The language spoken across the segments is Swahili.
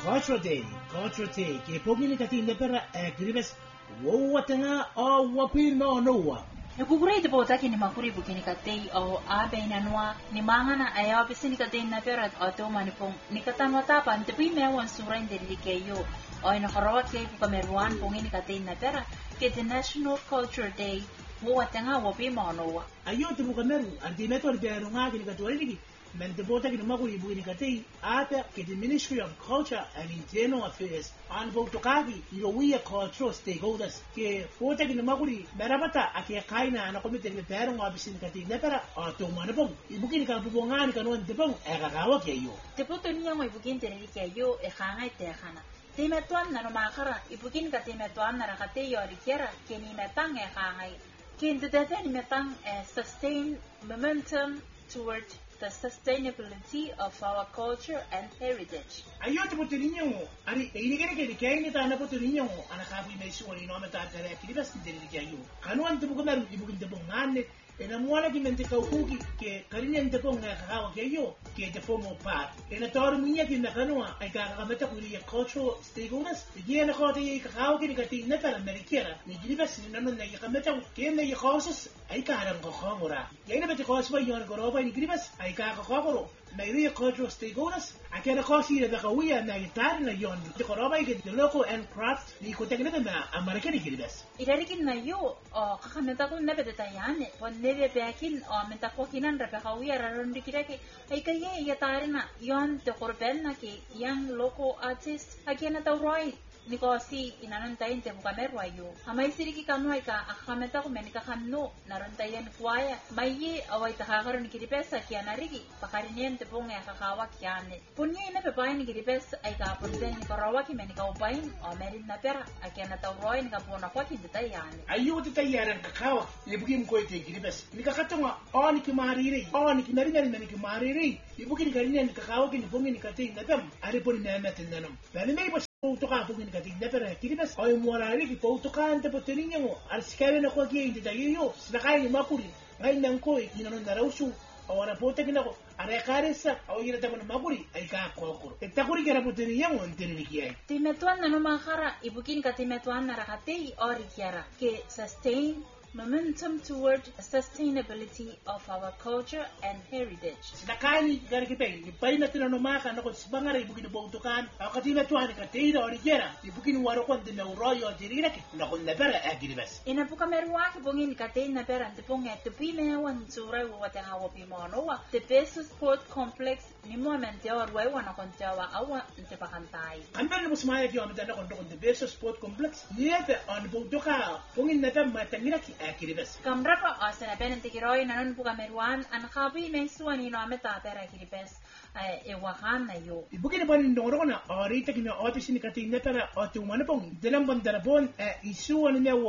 Cultural Day, ke pogini kati nepera gribes wo tanga o wapir no noa. E kukure te pota ki ni makuri bukini katei o abe na noa ni mangana aya bisini katei na pera o to manipong ni katanwa tapa te pi me wan sura indiri ke yo o ina karawa ke kameruan pongini katei na pera ke the National Culture Day wo tanga wo pi mo noa. Ayo te bukameru anti metor be runga ki katoi men the bota ki makuri bukini katei ata ke the Ministry of Culture and Internal Affairs an botokagi ilo we cultural stakeholders ke bota ki makuri merabata ake kaina na komite ke pero ngabisini katei nepera o to manapong ibukini ka bubongani kanon tepong ekakawa ke yo te poto niya mo ibukini te ke yo e khanga te khana te metuan na no makara ibukini ka te metuan na rakate yo rikiera ke ni metang e khanga ke ndete ni metang sustain momentum toward the sustainability of our culture and heritage. Ayo te potirinho, ari irigere ke dikaini ta na potirinho, ana kabu me suoni no meta tare ki bas te ri ayo. Kanu an te bukamer ibugin te bongane, ena muala ki mente kaukuki ke karinen te bonga kawa ke yo, ke te formal part. Ena tor munya ki na kanua ai ka meta kuri cultural stakeholders, ye na ko te ka kawa ki ka ti na tara merikera, ni gibas ni nanon na ka meta ke me khosas ai ka ran ko khomura. Ye na bete khos ba yon goroba ni gibas ai ka khogoro. Na iri cultural stakeholders, akena kosi de kawiya na gitar na yon. Te koroba ke the local and craft ni ko tekne na American gibas. Irarikin na yo o kakameta ko na bete tayane, pon nebe bekin o menta ko kinan ra kawiya raron dikireke ai ka ye yatarina yon te korbel na ke young local artist akena tawroi nikosi inanon tayin te bukamerwa yo amai siriki kanoi ka akameta ko menika kanno naron tayen kwaya mai awai tahagaron kiripesa kianarigi pakarinien te ponga kakawa kiane punye ina pe bain kiripesa ai ka ponten karawa ki menika ubain o merin na pera akena tawroin ka pona kwa ki detayane ayo te tayaran kakawa ibukim ko te kiripesa nikakatonga on ki marire on ki naringa ni ki marire ibukin karinen kakawa ki ni pongi ni katei na dam ari poni na metenanam bani nei Toka pugin ka tigna pero kiribas ay morali ki toka ante poterinyo mo al skare na ko ki hindi tayo sinakay ni makuri ngay nang ko inanon na rawsu awara pote kinako are karesa aw yira ta na makuri ay ka kokoro takuri kera poterinyo mo anteni kiyai timetuan na no mahara ibukin ka timetuan na rakatei ori kiara ke sustain momentum toward sustainability of our culture and heritage. Nakani gari kipeng ni pai na tinano maka na ko sibangara ibukin botukan akati na tuan ka teira origera ibukin waro kon de neuroyo dirira ki na kon nebera agiribas. Ina puka merwa ki bongin ka tein na pera te ponga te pime wan sura wa te hawo pimono wa te peso sport complex ni momente or wa wana kon tawa awa te pakantai. Amber mo smaya ki amita na kon te peso sport complex yete on botuka bongin na tam matangira ki akiribas. Kamrapa asana benen te kiroi nanon puka merwan an khabi me suani no ameta pera kiribas e wahana yo. Ibukin ba ndoro na orita kina office ni katinga tara otu manapong delam bandara bon isuan ne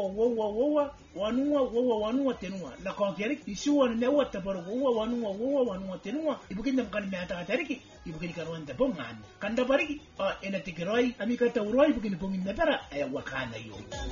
wo wanua tenua la konkeri isuan ne wo tabaro wo wanua tenua ibukin nam kan meta tariki ibukin karwan ta bongan kanda bariki ena tikiroi amika tawroi ibukin pongin na tara e wakana yo.